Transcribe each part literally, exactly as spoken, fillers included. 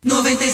noventa e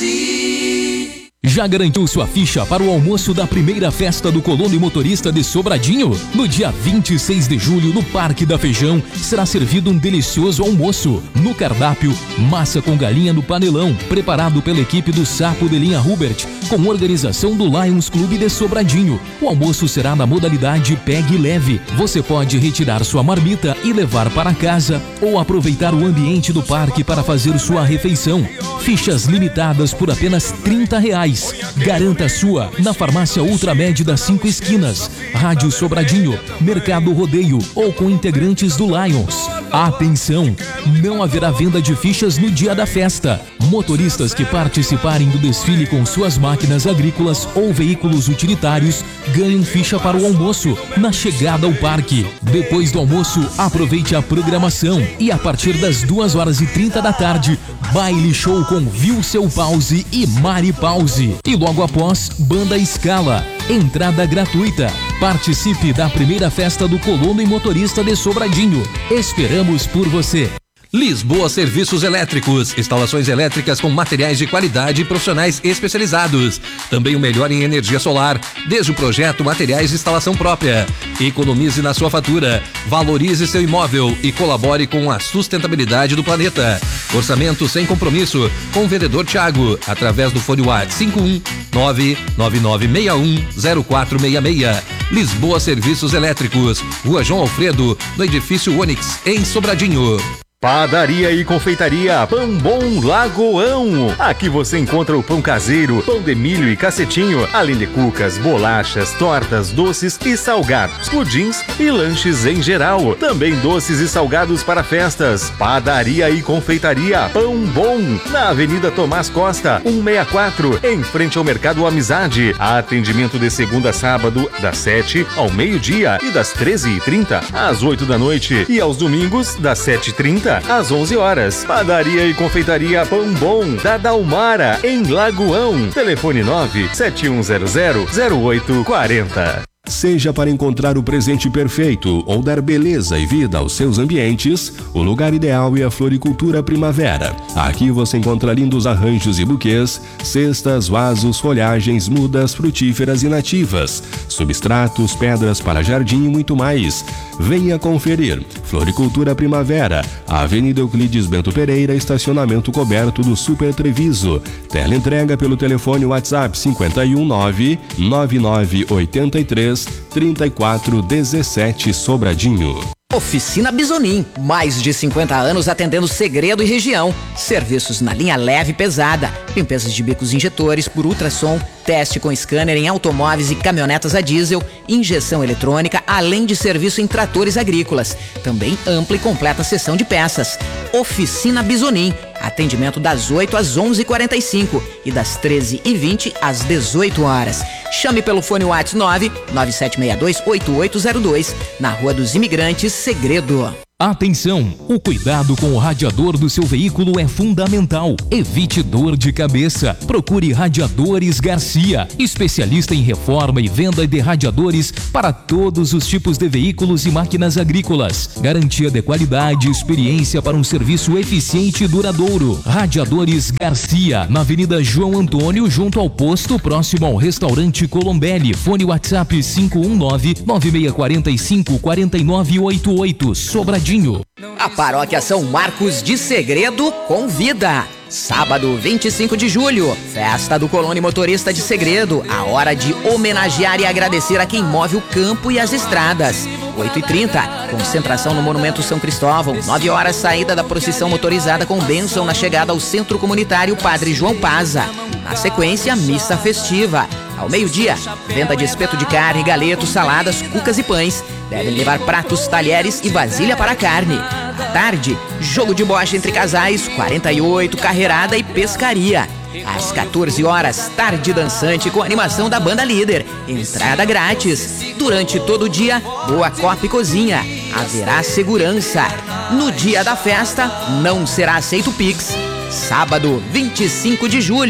sete. Já garantiu sua ficha para o almoço da primeira festa do Colono e Motorista de Sobradinho? No dia vinte e seis de julho, no Parque da Feijão, será servido um delicioso almoço. No cardápio, massa com galinha no panelão, preparado pela equipe do Sapo de Linha Hubert, com organização do Lions Clube de Sobradinho. O almoço será na modalidade Pegue Leve. Você pode retirar sua marmita e levar para casa, ou aproveitar o ambiente do parque para fazer sua refeição. Fichas limitadas por apenas trinta reais. Garanta a sua na Farmácia Ultramed das Cinco Esquinas, Rádio Sobradinho, Mercado Rodeio ou com integrantes do Lions. Atenção! Não haverá venda de fichas no dia da festa. Motoristas que participarem do desfile com suas máquinas agrícolas ou veículos utilitários ganham ficha para o almoço na chegada ao parque. Depois do almoço, aproveite a programação e a partir das duas horas e trinta da tarde, baile show com Vilseu Pause e Mari Pause. E logo após, Banda Escala. Entrada gratuita. Participe da primeira festa do Colono e Motorista de Sobradinho. Esperamos por você. Lisboa Serviços Elétricos, instalações elétricas com materiais de qualidade e profissionais especializados. Também o melhor em energia solar, desde o projeto, materiais de instalação própria. Economize na sua fatura, valorize seu imóvel e colabore com a sustentabilidade do planeta. Orçamento sem compromisso com o vendedor Thiago, através do fone WhatsApp cinco um nove nove nove seis um zero quatro seis seis. Lisboa Serviços Elétricos, Rua João Alfredo, no edifício Onix, em Sobradinho. Padaria e confeitaria Pão Bom Lagoão. Aqui você encontra o pão caseiro, pão de milho e cacetinho, além de cucas, bolachas, tortas, doces e salgados, pudins e lanches em geral. Também doces e salgados para festas. Padaria e confeitaria Pão Bom, na Avenida Tomás Costa, cento e sessenta e quatro, em frente ao Mercado Amizade. Atendimento de segunda a sábado, das sete ao meio-dia e das treze e trinta às oito da noite. E aos domingos, das sete e trinta às onze horas. Padaria e confeitaria Pão Bom, da Dalmara, em Lagoão. Telefone nove sete um zero zero zero oito quatro zero. Seja para encontrar o presente perfeito ou dar beleza e vida aos seus ambientes, o lugar ideal é a Floricultura Primavera. Aqui você encontra lindos arranjos e buquês, cestas, vasos, folhagens, mudas, frutíferas e nativas, substratos, pedras para jardim e muito mais. Venha conferir. Floricultura Primavera, Avenida Euclides Bento Pereira, estacionamento coberto do Super Treviso. Teleentrega pelo telefone WhatsApp cinco um nove nove nove oito três trinta e quatro dezessete Sobradinho. Oficina Bisonin, mais de cinquenta anos atendendo Segredo e região. Serviços na linha leve e pesada, limpezas de bicos injetores por ultrassom, teste com scanner em automóveis e caminhonetas a diesel, injeção eletrônica, além de serviço em tratores agrícolas. Também ampla e completa seção de peças. Oficina Bisonin, atendimento das oito às onze e quarenta e cinco e das treze e vinte às dezoito horas. Chame pelo fone WhatsApp nove nove sete seis dois oito oito zero dois, na Rua dos Imigrantes, Segredo. Atenção! O cuidado com o radiador do seu veículo é fundamental. Evite dor de cabeça. Procure Radiadores Garcia, especialista em reforma e venda de radiadores para todos os tipos de veículos e máquinas agrícolas. Garantia de qualidade e experiência para um serviço eficiente e duradouro. Radiadores Garcia, na Avenida João Antônio, junto ao posto, próximo ao restaurante Colombelli. Fone WhatsApp cinco um nove nove seis quatro cinco quatro nove oito oito. Sobradinho. A Paróquia São Marcos de Segredo convida. Sábado, vinte e cinco de julho, festa do Colono e Motorista de Segredo. A hora de homenagear e agradecer a quem move o campo e as estradas. oito e trinta, concentração no Monumento São Cristóvão. nove horas, saída da procissão motorizada com bênção na chegada ao Centro Comunitário Padre João Paza. Na sequência, missa festiva. Ao meio-dia, venda de espeto de carne, galetos, saladas, cucas e pães. Devem levar pratos, talheres e vasilha para a carne. À tarde, jogo de bocha entre casais, quarenta e oito, carreirada e pescaria. Às quatorze horas, tarde dançante com animação da banda líder. Entrada grátis. Durante todo o dia, boa copa e cozinha. Haverá segurança. No dia da festa, não será aceito Pix. Sábado, vinte e cinco de julho.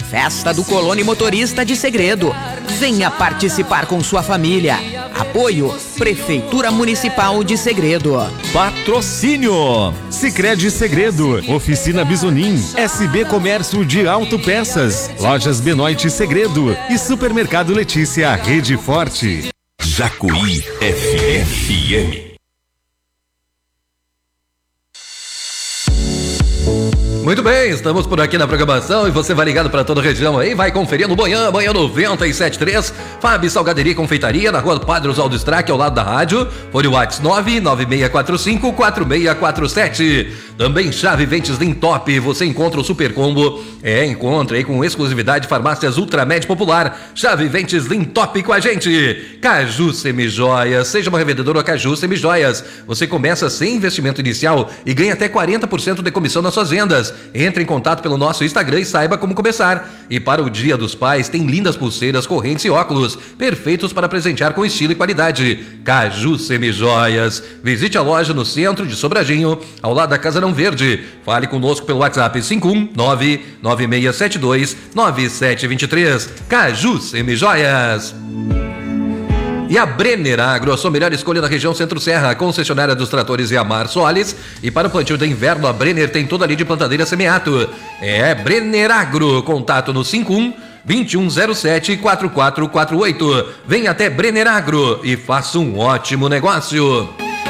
Festa do Colono e Motorista de Segredo. Venha participar com sua família. Apoio Prefeitura Municipal de Segredo. Patrocínio Sicredi Segredo, Oficina Bisonim, S B Comércio de Autopeças, Lojas Benoit Segredo e Supermercado Letícia Rede Forte. Jacuí F M. Muito bem, estamos por aqui na programação e você vai ligado para toda a região aí, vai conferindo Manhã, Manhã noventa e sete ponto três, Fábio Salgaderia e Confeitaria, na rua Padre Oswaldo Strack, ao lado da rádio, por o WhatsApp nove nove seis quatro cinco quatro seis quatro sete. Também Chave Ventes Lintop, você encontra o super combo, é, encontra aí com exclusividade farmácias Ultramed Popular, Chave Ventes Lintop com a gente. Caju Semijoias, seja uma revendedora Caju Semijoias, você começa sem investimento inicial e ganha até quarenta por cento de comissão nas suas vendas. Entre em contato pelo nosso Instagram e saiba como começar. E para o Dia dos Pais tem lindas pulseiras, correntes e óculos, perfeitos para presentear com estilo e qualidade. Caju Semijoias, visite a loja no centro de Sobradinho, ao lado da Casarão Verde. Fale conosco pelo WhatsApp cinco um nove nove seis sete dois nove sete dois três. Caju Semijoias. E a Brenner Agro, a sua melhor escolha na região Centro-Serra, concessionária dos tratores Yamar Solis. E para o plantio de inverno, a Brenner tem toda a linha de plantadeira Semeato. É Brenner Agro, contato no cinco um dois um zero sete quatro quatro quatro oito. Venha até Brenner Agro e faça um ótimo negócio.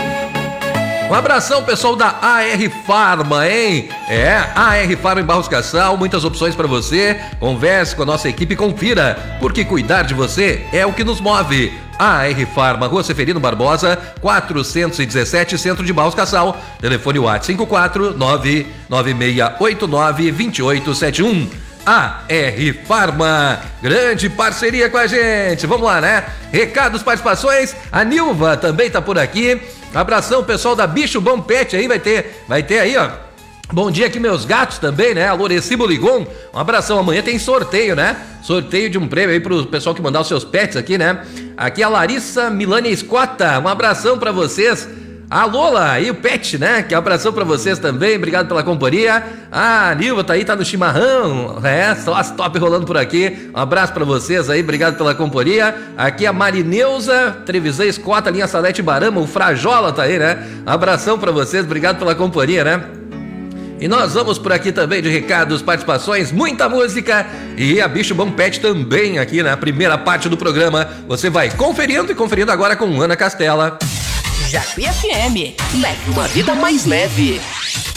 Um abração, pessoal da A R Farma, hein? É, A R Farma em Barros Cassal, muitas opções para você. Converse com a nossa equipe e confira, porque cuidar de você é o que nos move. A R Farma, Rua Seferino Barbosa, quatrocentos e dezessete, Centro de Barros Cassal. Telefone WhatsApp cinco quatro nove nove seis oito nove dois oito sete um. A R Farma, grande parceria com a gente. Vamos lá, né? Recados, participações. A Nilva também tá por aqui. Abração, pessoal da Bicho Bom Pet aí, vai ter, vai ter aí, ó. Bom dia aqui, meus gatos também, né? A Loreci Boligon, um abração. Amanhã tem sorteio, né? Sorteio de um prêmio aí pro pessoal que mandar os seus pets aqui, né? Aqui a Larissa Milani Escota, um abração pra vocês. A Lola e o Pet, né? Que abração pra vocês também, obrigado pela companhia. Ah, a Nilva tá aí, tá no chimarrão. É, só as top rolando por aqui. Um abraço pra vocês aí, obrigado pela companhia. Aqui a Marineuza, Trevisan Escota, linha Salete Barama, o Frajola tá aí, né? Um abração pra vocês, obrigado pela companhia, né? E nós vamos por aqui também de recados, participações, muita música e a Bicho Bom Pet também aqui na primeira parte do programa. Você vai conferindo e conferindo agora com Ana Castela. Jacuí F M, leve uma vida mais leve.